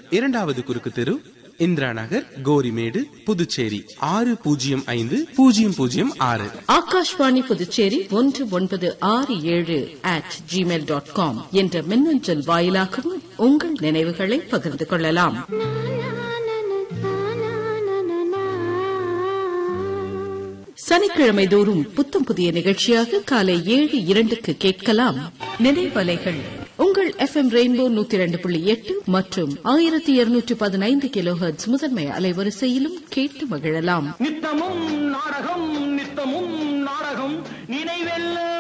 இரண்டாவது குறுக்கு தெரு, இந்திரா நகர், கோரிமேடு, புதுச்சேரி 605006. ஆகாஷ்வாணி புதுச்சேரி 1967@gmail.com என்ற மின்னஞ்சல் வாயிலாகவும் உங்கள் நினைவுகளை பகிர்ந்து கொள்ளலாம். சனிக்கிழமை தோறும் புத்தம் புதிய நிகழ்ச்சியாக காலை 7:02 கேட்கலாம் நினைவலைகள். உங்கள் FM ரெயின்போ 102.8 மற்றும் 1215 கிலோஹெர்ட்ஸ் முதன்மை அலைவரிசையிலும் கேட்டு மகிழலாம். நித்தமும்